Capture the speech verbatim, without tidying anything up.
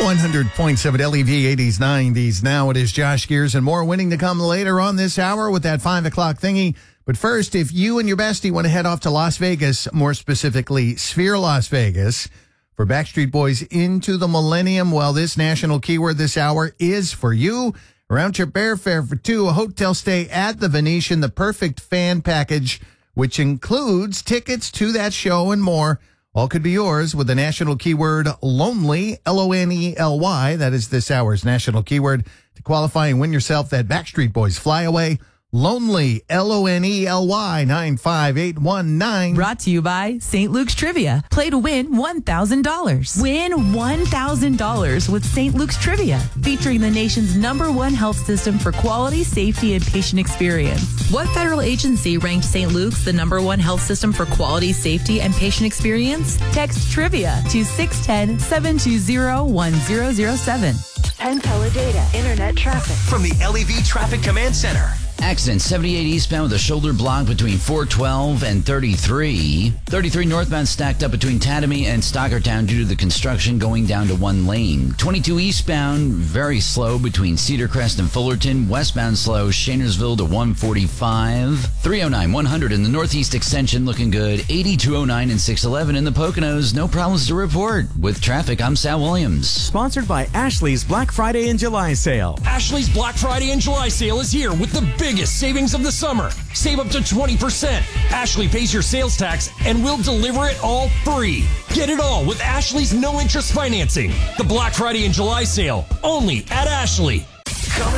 one hundred point seven L E V eighties, nineties. Now it is Josh Gears and more winning to come later on this hour with that five o'clock thingy. But first, if you and your bestie want to head off to Las Vegas, more specifically Sphere Las Vegas, for Backstreet Boys Into the Millennium, well, this national keyword this hour is for you. Round trip airfare for two, a hotel stay at the Venetian, the perfect fan package, which includes tickets to that show and more. All could be yours with the national keyword lonely, L O N E L Y. That is this hour's national keyword. To qualify and win yourself that Backstreet Boys Flyaway, lonely, L O N E L Y, nine five eight one nine. Brought to you by Saint Luke's Trivia. Play to win one thousand dollars. Win one thousand dollars with Saint Luke's Trivia, featuring the nation's number one health system for quality, safety, and patient experience. What federal agency ranked Saint Luke's the number one health system for quality, safety, and patient experience? Text TRIVIA to six one zero, seven two zero, one zero zero seven. Penn Teledata Internet Traffic from the L E V Traffic Command Center. Accident seventy-eight eastbound with a shoulder block between four twelve and thirty-three. thirty-three northbound stacked up between Tatamy and Stockertown due to the construction going down to one lane. twenty-two eastbound, very slow between Cedar Crest and Fullerton. Westbound slow, Shanersville to one forty-five. three oh nine, one hundred in the northeast extension looking good. eighty, two oh nine and six eleven in the Poconos. No problems to report. With traffic, I'm Sal Williams. Sponsored by Ashley's Black Friday and July sale. Ashley's Black Friday and July sale is here with the biggest savings of the summer. Save up to twenty percent. Ashley pays your sales tax and we'll deliver it all free. Get it all with Ashley's no interest financing. The Black Friday and July sale only at Ashley.